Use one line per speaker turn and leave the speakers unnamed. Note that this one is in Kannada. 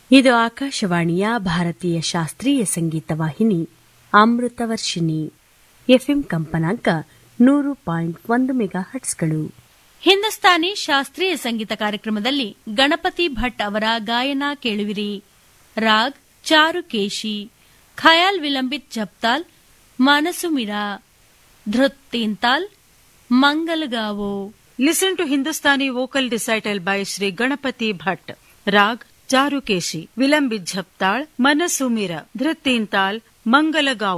ಇದು ಆಕಾಶವಾಣಿಯ ಭಾರತೀಯ ಶಾಸ್ತ್ರೀಯ ಸಂಗೀತ ವಾಹಿನಿ ಅಮೃತವರ್ಷಿಣಿ ಎಫ್ಎಂ ಕಂಪನಾಂಕ 100.1 ಮೆಗಾಹರ್ಟ್ಸ್ಗಳು.
ಹಿಂದೂಸ್ತಾನಿ ಶಾಸ್ತ್ರೀಯ ಸಂಗೀತ ಕಾರ್ಯಕ್ರಮದಲ್ಲಿ ಗಣಪತಿ ಭಟ್ ಅವರ ಗಾಯನ ಕೇಳುವಿರಿ. ರಾಗ್ ಚಾರುಕೇಶಿ, ಖಯಾಲ್ ವಿಲಂಬಿತ್ ಜಪ್ತಾಲ್, ಮನಸು Mira, ಧೃತ್ ತೀನ್ತಾಲ್, ಮಂಗಲಗಾವೋ.
Listen to Hindustani vocal recital by Sri Ganapati Bhatt. Rag Charukeshi, Vilambit Jhaptal, Manasumira, Dhrit Teental, Mangalagaon.